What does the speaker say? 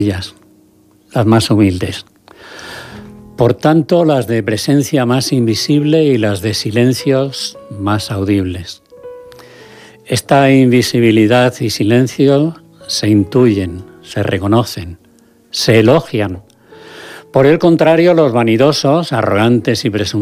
ellas, las más humildes. Por tanto, las de presencia más invisible y las de silencios más audibles. Esta invisibilidad y silencio se intuyen, se reconocen, se elogian. Por el contrario, los vanidosos, arrogantes y presuntuosos